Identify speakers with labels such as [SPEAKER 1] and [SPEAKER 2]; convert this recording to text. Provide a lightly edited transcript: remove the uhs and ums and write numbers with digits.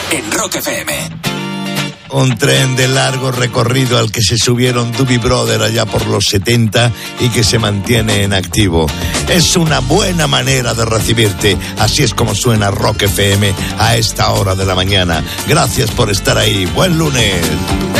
[SPEAKER 1] en Rock FM.
[SPEAKER 2] Un tren de largo recorrido al que se subieron Doobie Brothers allá por los 70 y que se mantiene en activo. Es una buena manera de recibirte. Así es como suena Rock FM a esta hora de la mañana. Gracias por estar ahí. Buen lunes.